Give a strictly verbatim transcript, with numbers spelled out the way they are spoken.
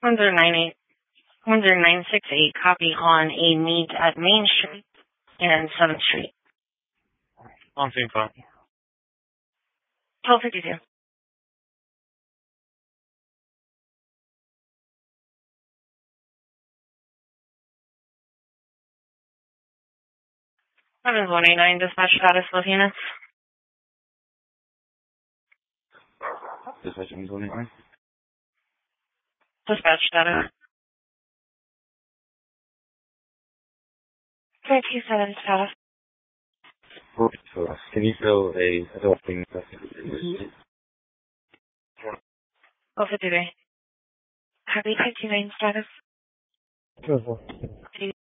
one zero nine eight, one zero nine six eight, copy on a meet at Main Street and seventh Street. On same phone. twelve fifty-two. Evans one eight nine, dispatch status, both units. Dispatch Evans one eight nine. Dispatch status. three two seven status. Can you fill a adulting twelve fifty-three. Copy two two nine status. Two four.